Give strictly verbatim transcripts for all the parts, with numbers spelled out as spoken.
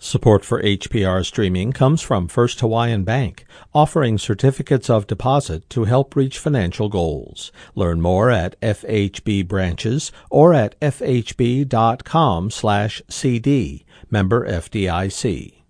Support for H P R streaming comes from First Hawaiian Bank, offering certificates of deposit to help reach financial goals. Learn more at F H B branches or at f h b dot com slash c d. Member F D I C.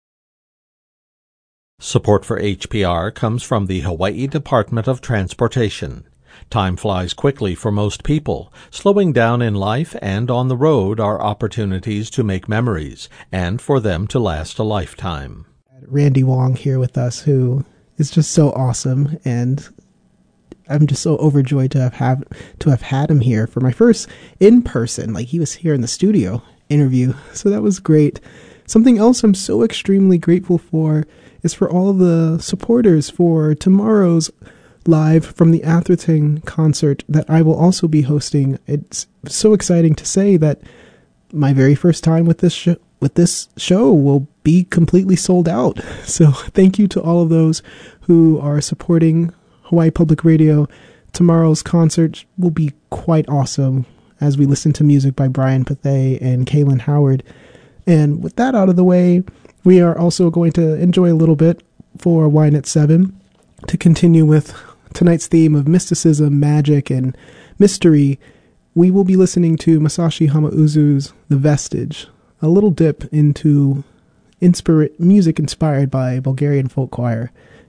Support for H P R comes from the Hawaii Department of Transportation. Time flies quickly for most people. Slowing down in life and on the road are opportunities to make memories and for them to last a lifetime. Randy Wong here with us, who is just so awesome, and I'm just so overjoyed to have, have to have had him here for my first in-person, like he was here in the studio interview. So that was great. Something else I'm so extremely grateful for is for all the supporters for tomorrow's live from the Atherton concert that I will also be hosting. It's so exciting to say that my very first time with this sh- with this show will be completely sold out. So thank you to all of those who are supporting Hawaii Public Radio. Tomorrow's concert will be quite awesome as we listen to music by Brian Pathay and Kaylin Howard. And with that out of the way, we are also going to enjoy a little bit for Wine at seven to continue with tonight's theme of mysticism, magic, and mystery. We will be listening to Masashi Hamauzu's The Vestige, a little dip into inspira- music inspired by Bulgarian folk choir.